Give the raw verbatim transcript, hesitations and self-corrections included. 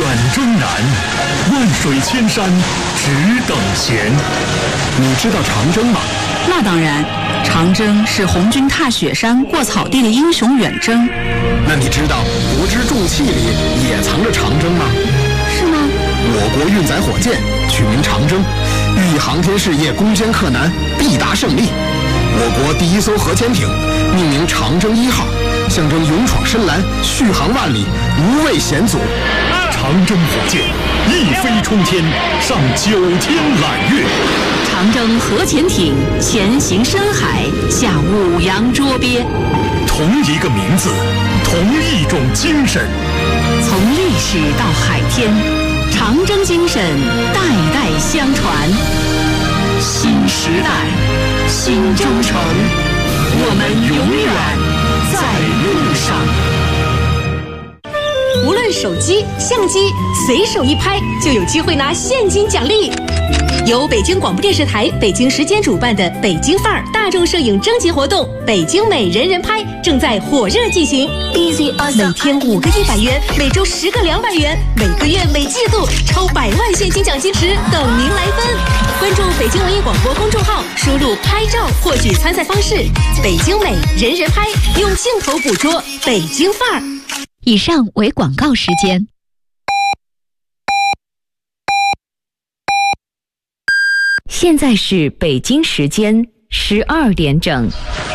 远征难，万水千山只等闲。你知道长征吗？ 那当然，长征是红军踏雪山过草地的英雄远征。 那你知道国之重器里也藏着长征吗？ 是吗？ 我国运载火箭取名长征，寓意航天事业攻坚克难，必达胜利。我国第一艘核潜艇命名长征一号，象征勇闯深蓝，续航万里，无畏险阻。长征火箭一飞冲天，上九天揽月。 长征核潜艇前行深海，下五洋捉鳖。 同一个名字，同一种精神。 从历史到海天，长征精神代代相传。新时代，新征程，我们永远在路上。 无论手机、相机，随手一拍就有机会拿现金奖励。由北京广播电视台北京时间主办的北京范儿大众摄影征集活动“北京美人人拍”正在火热进行。每天五个一百元，每周十个两百元，每个月每季度超百万现金奖金池等您来分。关注北京文艺广播公众号，输入“拍照”获取参赛方式。北京美人人拍，用镜头捕捉北京范儿。 以上为广告时间。现在是北京时间十二点整。